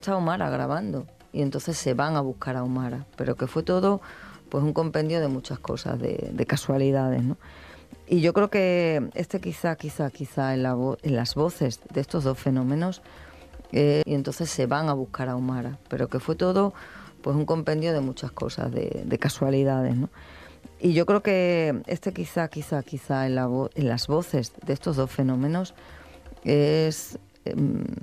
está Omara grabando y entonces se van a buscar a Omara, pero que fue todo pues un compendio de muchas cosas, de casualidades, ¿no? Y yo creo que quizá en las voces de estos dos fenómenos, y entonces se van a buscar a Omara, pero que fue todo pues un compendio de muchas cosas, de casualidades, ¿no? Y yo creo que quizá en las voces de estos dos fenómenos es